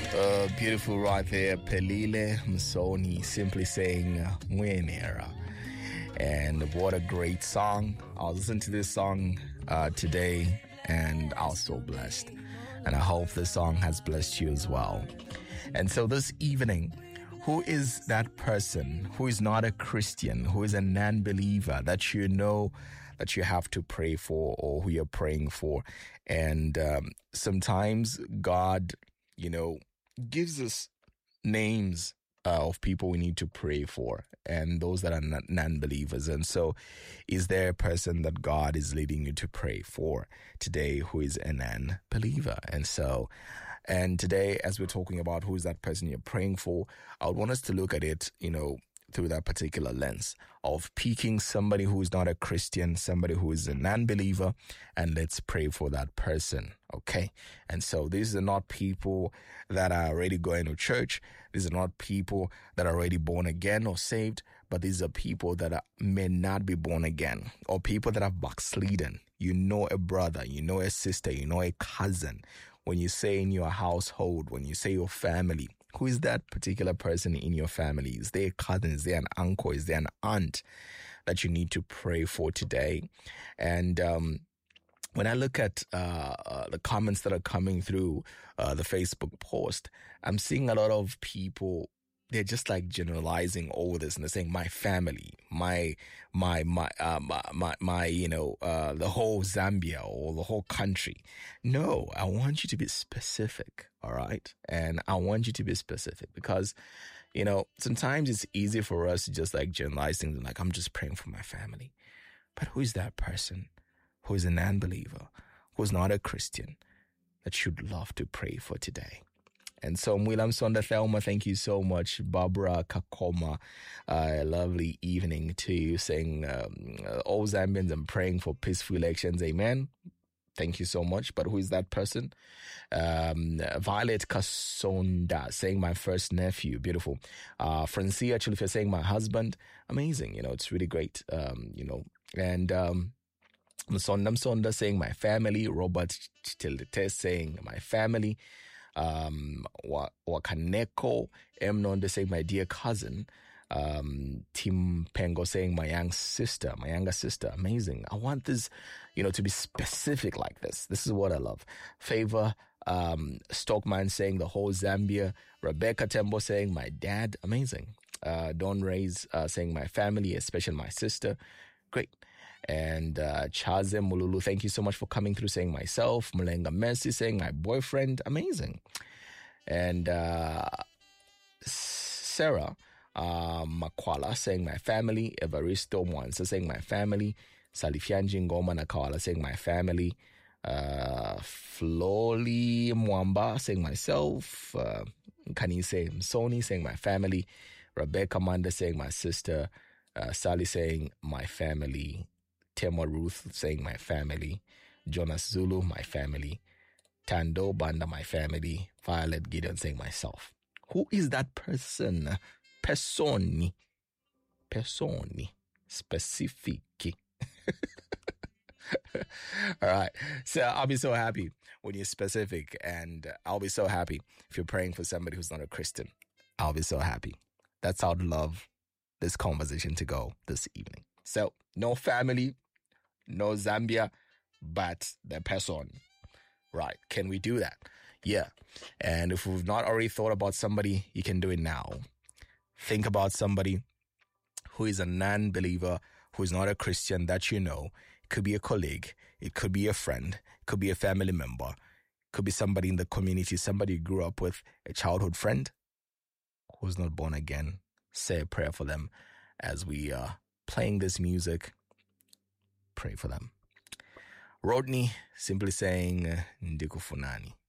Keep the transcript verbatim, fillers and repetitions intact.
Uh, beautiful right there, Pelile Msoni, simply saying uh, Mwenera. And what a great song. I'll listen to this song uh, today and I was so blessed. And I hope this song has blessed you as well. And so this evening, who is that person who is not a Christian, who is a non-believer that you know that you have to pray for or who you're praying for? And um, sometimes God, you know, gives us names uh, of people we need to pray for and those that are non-believers. And so is there a person that God is leading you to pray for today who is a non-believer? And so, and today, as we're talking about who is that person you're praying for, I would want us to look at it, you know, through that particular lens of picking somebody who is not a Christian, somebody who is a non-believer, and let's pray for that person, okay? And so these are not people that are already going to church. These are not people that are already born again or saved, but these are people that are, may not be born again, or people that have backslidden. You know a brother, you know a sister, you know a cousin. When you say in your household, when you say your family, who is that particular person in your family? Is there a cousin? Is there an uncle? Is there an aunt that you need to pray for today? And um, when I look at uh, uh, the comments that are coming through uh, the Facebook post, I'm seeing a lot of people, they're just like generalizing all this and they're saying my family, my, my, my, uh, my, my, my, you know, uh, the whole Zambia or the whole country. No, I want you to be specific. All right. And I want you to be specific because, you know, sometimes it's easy for us to just like generalize things and like, I'm just praying for my family. But who is that person who is a non-believer, who's not a Christian that you'd love to pray for today? And so, Mwilam Sonda Thelma, thank you so much. Barbara Kakoma, uh, a lovely evening to you, saying, um, all Zambians, I'm praying for peaceful elections. Amen. Thank you so much. But who is that person? Um, Violet Kasonda, saying my first nephew. Beautiful. Uh, Francia, actually, if you're saying my husband, amazing. You know, it's really great. Um, you know, and, um, Msonda Msonda saying my family. Robert Chitildete saying my family. Um, Wakaneko Emnonde saying my dear cousin. Um, Tim Pengo saying my young sister, my younger sister. Amazing. I want this, you know, to be specific like this. This is what I love. Favor, um, Stockman saying the whole Zambia. Rebecca Tembo saying my dad. Amazing. Uh, Don Reyes, uh, saying my family, especially my sister. Great. And uh, Chaze Mululu, thank you so much for coming through, saying myself. Mulenga Mercy saying my boyfriend. Amazing. And uh, Sarah uh, Makwala saying my family. Evaristo Mwansa saying my family. Salifianji Ngoma Nakawala saying my family. Uh, Floli Mwamba saying myself. Uh, Kanise Msoni saying my family. Rebecca Manda saying my sister. Uh, Sally saying my family. Tema Ruth saying my family. Jonas Zulu, my family. Tando Banda, my family. Violet Gideon saying myself. Who is that person? Personi. Personi. Specific. All right. So I'll be so happy when you're specific, and I'll be so happy if you're praying for somebody who's not a Christian. I'll be so happy. That's how I'd love this conversation to go this evening. So no family, no Zambia, but the person. Right. Can we do that? Yeah. And if we've not already thought about somebody, you can do it now. Think about somebody who is a non-believer, who is not a Christian that you know. It could be a colleague. It could be a friend. It could be a family member. It could be somebody in the community, somebody you grew up with, a childhood friend who's not born again. Say a prayer for them as we are playing this music. Pray for them. Rodney simply saying, Ndikufunani.